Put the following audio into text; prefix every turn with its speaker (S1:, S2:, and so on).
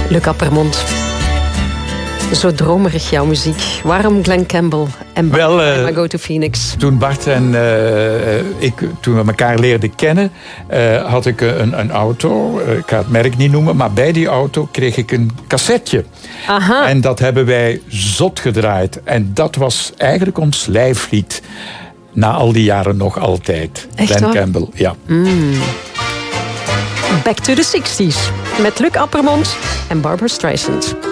S1: Luc Appermond. Zo dromerig jouw muziek. Waarom Glen Campbell en Bart Go to Phoenix?
S2: Toen Bart en toen we elkaar leerden kennen, had ik een auto. Ik ga het merk niet noemen, maar bij die auto kreeg ik een cassetje.
S1: Aha.
S2: En dat hebben wij zot gedraaid. En dat was eigenlijk ons lijflied. Na al die jaren nog altijd.
S1: Echt
S2: Glen
S1: waar?
S2: Campbell, ja.
S1: Back to the 60s. Met Luc Appermond en Barbra Streisand.